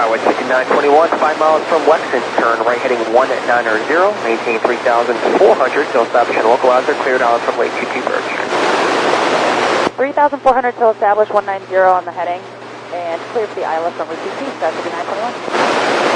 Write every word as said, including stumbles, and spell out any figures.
Skyway sixty-nine twenty-one, five miles from Wexington, turn right heading one nine zero, maintain three thousand four hundred till establish and localizer, cleared out from Lake T T Birch. three thousand four hundred till establish one nine zero on the heading, and clear for the I L S from Route T T, Sky sixty-nine twenty-one.